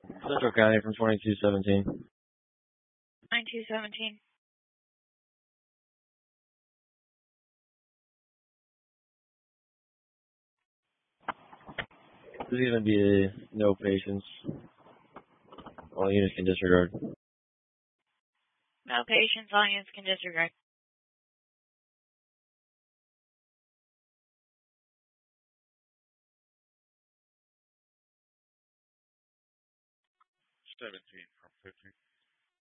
Central County from 2217. 9217. There's going to be no patients. All units can disregard. No patients, all units can disregard. Seventeen from 15.